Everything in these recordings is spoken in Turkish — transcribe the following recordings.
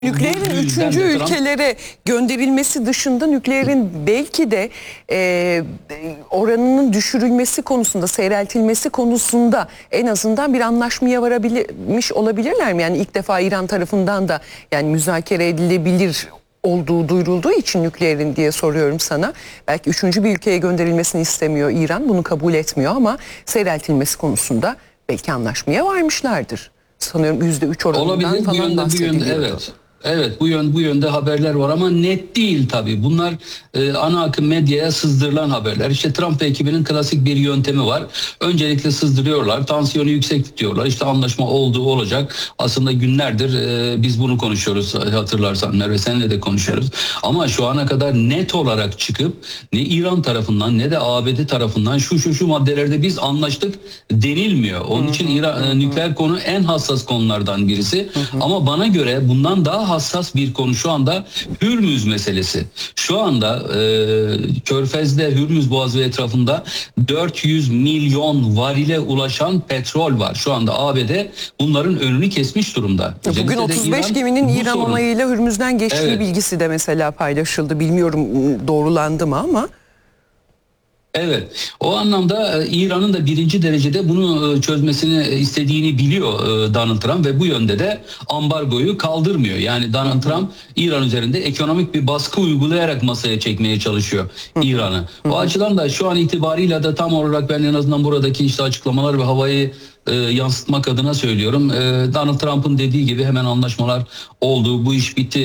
Nükleerin Bu yüzden üçüncü de Trump, ülkelere gönderilmesi dışında nükleerin belki de oranının düşürülmesi konusunda, seyreltilmesi konusunda en azından bir anlaşmaya varabilmiş olabilirler mi? Yani ilk defa İran tarafından da yani müzakere edilebilir olduğu duyurulduğu için nükleerin diye soruyorum sana. Belki üçüncü bir ülkeye gönderilmesini istemiyor İran, bunu kabul etmiyor ama seyreltilmesi konusunda belki anlaşmaya varmışlardır. Sanıyorum %3 oranından olabilir bu falan yönde, bahsediliyordu. evet. Evet, bu yönde haberler var ama net değil tabii. Bunlar ana akım medyaya sızdırılan haberler. İşte Trump ve ekibinin klasik bir yöntemi var. Öncelikle sızdırıyorlar, tansiyonu yüksek tutuyorlar. İşte anlaşma oldu, olacak. Aslında günlerdir biz bunu konuşuyoruz, hatırlarsan Merve, seninle de konuşuyoruz. Ama şu ana kadar net olarak çıkıp ne İran tarafından ne de ABD tarafından şu maddelerde biz anlaştık denilmiyor. Onun için nükleer konu en hassas konulardan birisi. Ama bana göre bundan daha hassas bir konu şu anda Hürmüz meselesi. Şu anda Körfez'de, Hürmüz Boğazı ve etrafında 400 milyon varile ulaşan petrol var. Şu anda ABD bunların önünü kesmiş durumda. Bugün Özellikle 35 geminin İran onayıyla Hürmüz'den geçtiği bilgisi de mesela paylaşıldı. Bilmiyorum doğrulandı mı ama. Evet, o anlamda İran'ın da birinci derecede bunu çözmesini istediğini biliyor Donald Trump ve bu yönde de ambargoyu kaldırmıyor. Yani Donald Trump İran üzerinde ekonomik bir baskı uygulayarak masaya çekmeye çalışıyor İran'ı. O açıdan da şu an itibarıyla da tam olarak ben en azından buradaki işte açıklamalar ve havayı yansıtmak adına söylüyorum. Donald Trump'ın dediği gibi hemen anlaşmalar oldu, bu iş bitti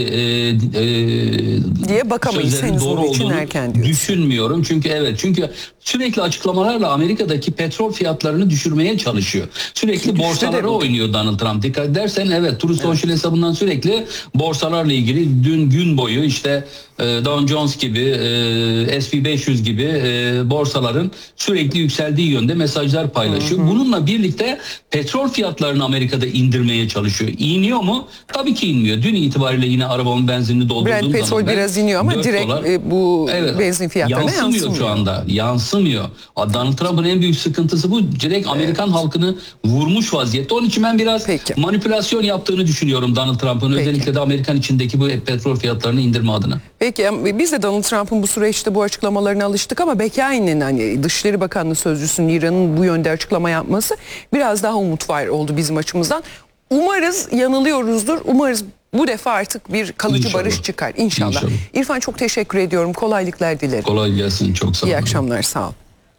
diye bakamayız, henüz doğru onun için olduğunu erken diyorsun. düşünmüyorum. Çünkü sürekli açıklamalarla Amerika'daki petrol fiyatlarını düşürmeye çalışıyor. Sürekli borsalara oynuyor Donald Trump. Dikkat edersen evet, True Social hesabından sürekli borsalarla ilgili dün gün boyu işte Dow Jones gibi, S&P 500 gibi borsaların sürekli yükseldiği yönde mesajlar paylaşıyor. Bununla birlikte petrol fiyatlarını Amerika'da indirmeye çalışıyor. İniyor mu? Tabii ki inmiyor. Dün itibariyle yine arabamın benzinini doldurduğum Brent zaman petrol biraz iniyor ama direkt bu benzin fiyatlarına yansımıyor. Şu anda. Yansımıyor. Donald Trump'ın en büyük sıkıntısı bu. Direkt Amerikan halkını vurmuş vaziyette. Onun için ben biraz manipülasyon yaptığını düşünüyorum Donald Trump'ın. Özellikle de Amerikan içindeki bu petrol fiyatlarını indirme adına. Peki biz de Donald Trump'ın bu süreçte bu açıklamalarına alıştık ama Bekai'nin, hani Dışişleri Bakanlığı Sözcüsü'nün İran'ın bu yönde açıklama yapması biraz daha umut var oldu bizim açımızdan. Umarız yanılıyoruzdur. Umarız bu defa artık bir kalıcı barış çıkar. İnşallah. İrfan, çok teşekkür ediyorum. Kolaylıklar dilerim. Kolay gelsin. Çok sağ olun. İyi akşamlar. Sağ ol.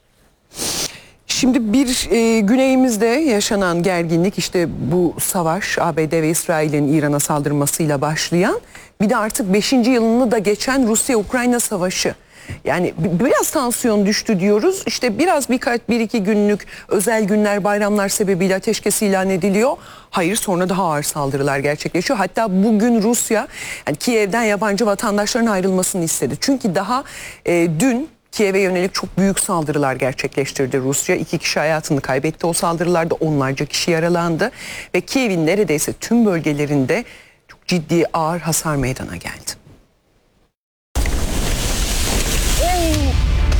Şimdi bir güneyimizde yaşanan gerginlik, işte bu savaş ABD ve İsrail'in İran'a saldırmasıyla başlayan, bir de artık 5. yılını da geçen Rusya-Ukrayna savaşı. Yani biraz tansiyon düştü diyoruz. İşte bir iki günlük özel günler, bayramlar sebebiyle ateşkes ilan ediliyor. Hayır, sonra daha ağır saldırılar gerçekleşiyor. Hatta bugün Rusya yani Kiev'den yabancı vatandaşların ayrılmasını istedi. Çünkü daha dün Kiev'e yönelik çok büyük saldırılar gerçekleştirdi Rusya. 2 kişi hayatını kaybetti o saldırılarda, onlarca kişi yaralandı ve Kiev'in neredeyse tüm bölgelerinde çok ciddi ağır hasar meydana geldi.